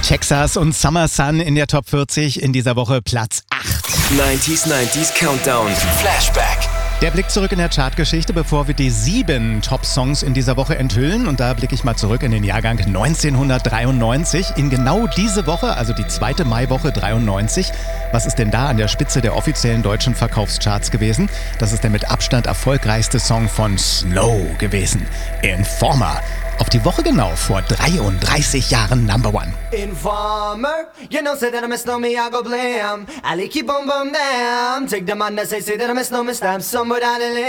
Texas und Summer Sun in der Top 40, in dieser Woche Platz 8. 90s Countdown. Flashback. Der Blick zurück in der Chartgeschichte, bevor wir die 7 Top-Songs in dieser Woche enthüllen. Und da blicke ich mal zurück in den Jahrgang 1993. In genau diese Woche, also die 2. Maiwoche 93. Was ist denn da an der Spitze der offiziellen deutschen Verkaufscharts gewesen? Das ist der mit Abstand erfolgreichste Song von Snow gewesen. Informer. Auf die Woche genau vor 33 Jahren Number One. Informer, you know, say that I miss no me, I go blam. I keep on bum damn. Take the man that say that I miss no me, stab somewhere down the lane.